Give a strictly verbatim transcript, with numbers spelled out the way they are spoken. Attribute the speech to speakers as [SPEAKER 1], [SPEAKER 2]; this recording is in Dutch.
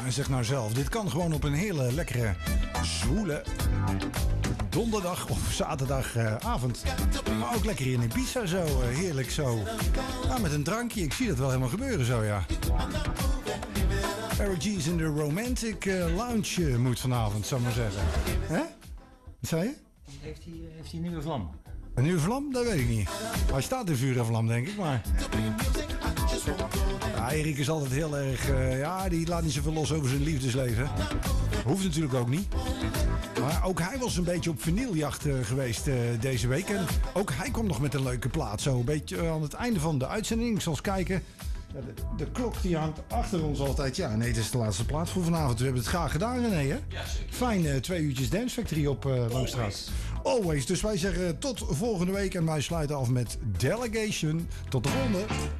[SPEAKER 1] En zeg nou zelf, dit kan gewoon op een hele lekkere, zwoele donderdag of zaterdagavond. Maar ook lekker in Ibiza zo, uh, heerlijk zo. Ja, met een drankje, ik zie dat wel helemaal gebeuren zo, ja. Eric G's in de Romantic uh, Lounge uh, moet vanavond, zou ik maar zeggen. Hè? Wat zei je?
[SPEAKER 2] Heeft hij, heeft hij een nieuwe vlam?
[SPEAKER 1] Een nieuwe vlam? Dat weet ik niet. Hij staat in vuur en vlam, denk ik, maar... Ja, Erik is altijd heel erg... Uh, ja, die laat niet zoveel los over zijn liefdesleven. Hoeft natuurlijk ook niet. Maar ook hij was een beetje op vinyljacht uh, geweest uh, deze week. En ook hij kwam nog met een leuke plaat. Zo een beetje uh, aan het einde van de uitzending. Ik zal eens kijken. Ja, de, de klok die hangt achter ons altijd. Ja, nee, het is de laatste plaat voor vanavond. We hebben het graag gedaan, René, hè? Ja, zeker. Fijn, uh, twee uurtjes Dance Factory op uh, Langstraat. Always. Dus wij zeggen tot volgende week. En wij sluiten af met Delegation. Tot de volgende.